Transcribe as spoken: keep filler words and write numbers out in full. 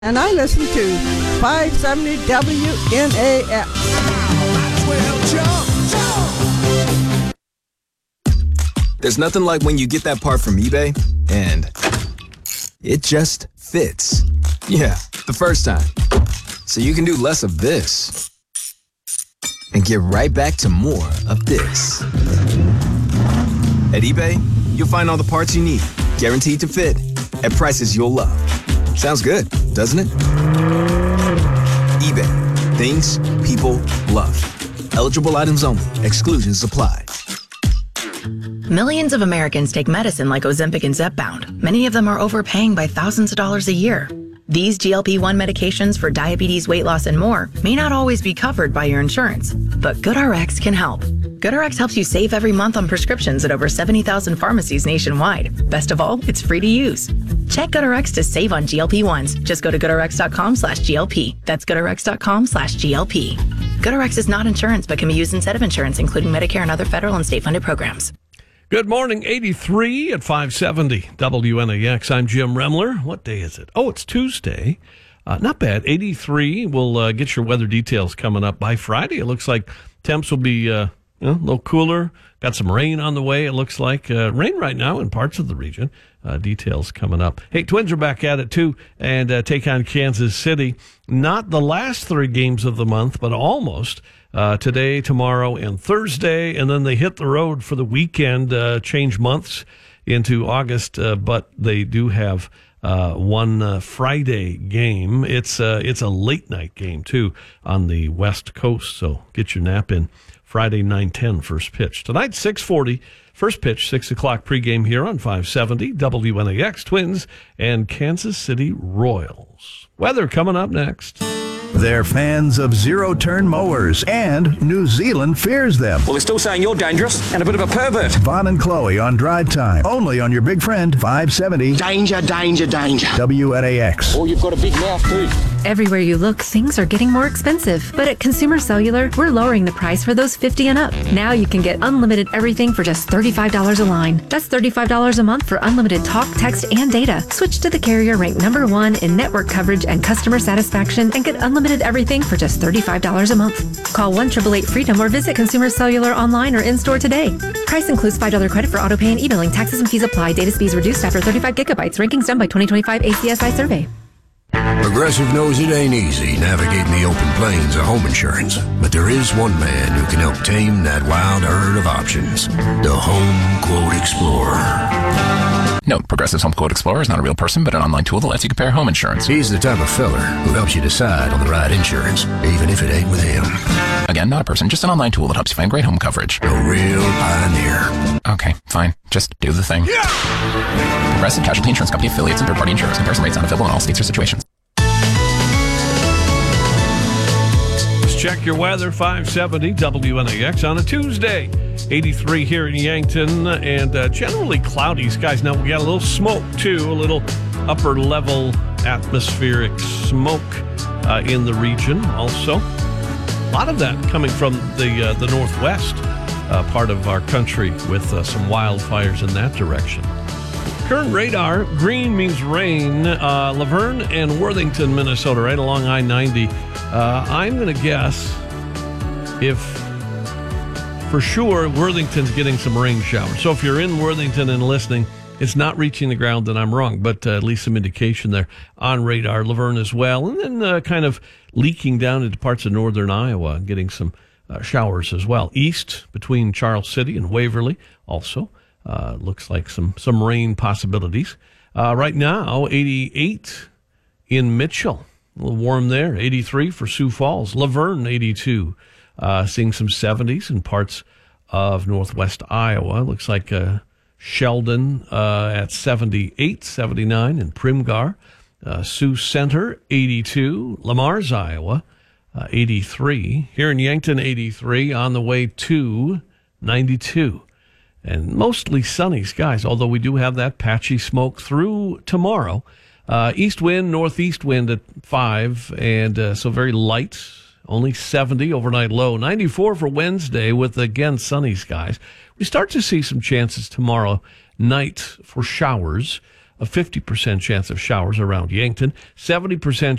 And I listen to five seventy W N A X. There's nothing like when you get that part from eBay and it just fits. Yeah, the first time. So you can do less of this and get right back to more of this. At eBay, you'll find all the parts you need, guaranteed to fit, at prices you'll love. Sounds good, doesn't it? eBay. Things people love. Eligible items only. Exclusions apply. Millions of Americans take medicine like Ozempic and Zepbound. Many of them are overpaying by thousands of dollars a year. These G L P one medications for diabetes, weight loss, and more may not always be covered by your insurance, but GoodRx can help. GoodRx helps you save every month on prescriptions at over seventy thousand pharmacies nationwide. Best of all, it's free to use. Check GoodRx to save on G L P ones. Just go to GoodRx.com slash GLP. That's GoodRx.com slash GLP. GoodRx is not insurance, but can be used instead of insurance, including Medicare and other federal and state-funded programs. Good morning, eighty-three at five seventy W N A X. I'm Jim Remler. What day is it? Oh, it's Tuesday. Uh, not bad. eighty-three. We'll uh, get your weather details coming up by Friday. It looks like temps will be uh, you know, a little cooler. Got some rain on the way, it looks like. Uh, rain right now in parts of the region. Uh, details coming up. Hey, Twins are back at it, too, and uh, take on Kansas City. Not the last three games of the month, but almost. Uh, today, tomorrow, and Thursday, and then they hit the road for the weekend, uh, change months into August, uh, but they do have uh, one uh, Friday game. It's uh, it's a late night game, too, on the West Coast, so get your nap in. Friday, nine ten, first pitch. Tonight, six forty, first pitch, six o'clock pregame here on five seventy W N A X, Twins and Kansas City Royals. Weather coming up next. They're fans of zero-turn mowers, and New Zealand fears them. Well, they're still saying you're dangerous and a bit of a pervert. Vaughn and Chloe on Drive Time, only on your big friend, five seventy. Danger, danger, danger. W N A X. Oh, you've got a big mouth, too. Everywhere you look, things are getting more expensive. But at Consumer Cellular, we're lowering the price for those fifty and up. Now you can get unlimited everything for just thirty-five dollars a line. That's thirty-five dollars a month for unlimited talk, text, and data. Switch to the carrier ranked number one in network coverage and customer satisfaction and get unlimited everything for just thirty-five dollars a month. Call one eight eight eight freedom or visit Consumer Cellular online or in-store today. Price includes five dollars credit for autopay and e-billing. Taxes and fees apply. Data speeds reduced after thirty-five gigabytes. Rankings done by twenty twenty-five A C S I survey. Progressive knows it ain't easy navigating the open plains of home insurance, but there is one man who can help tame that wild herd of options. The Home Quote Explorer. Note, Progressive's Home Quote Explorer is not a real person, but an online tool that lets you compare home insurance. He's the type of feller who helps you decide on the right insurance, even if it ain't with him. Again, not a person, just an online tool that helps you find great home coverage. A real pioneer. Okay, fine. Just do the thing. Yeah! Progressive Casualty Insurance Company affiliates and third-party insurers. Comparison rates not available in all states or situations. Let's check your weather, five seventy W N A X on a Tuesday. eighty-three here in Yankton, and uh, generally cloudy skies. Now, we got a little smoke, too, a little upper-level atmospheric smoke uh, in the region also. A lot of that coming from the uh, the northwest uh, part of our country with uh, some wildfires in that direction. Current radar, green means rain. Uh, Laverne and Worthington, Minnesota, right along I ninety. Uh, I'm going to guess if, for sure, Worthington's getting some rain showers. So if you're in Worthington and listening, it's not reaching the ground, then I'm wrong. But uh, at least some indication there on radar. Laverne as well. And then uh, kind of leaking down into parts of northern Iowa and getting some uh, showers as well. East, between Charles City and Waverly, also. Uh, looks like some, some rain possibilities. Uh, right now, eighty-eight in Mitchell. A little warm there. eighty-three for Sioux Falls. Laverne, eighty-two. Uh, seeing some seventies in parts of northwest Iowa. Looks like uh, Sheldon uh, at seventy-eight, seventy-nine in Primgar. Uh, Sioux Center, eighty-two. Lamar's, Iowa, uh, eighty-three. Here in Yankton, eighty-three. On the way to ninety-two. And mostly sunny skies, although we do have that patchy smoke through tomorrow. Uh, east wind, northeast wind at five, and uh, so very light, only seventy overnight low. ninety-four for Wednesday with, again, sunny skies. We start to see some chances tomorrow night for showers. a fifty percent chance of showers around Yankton, seventy percent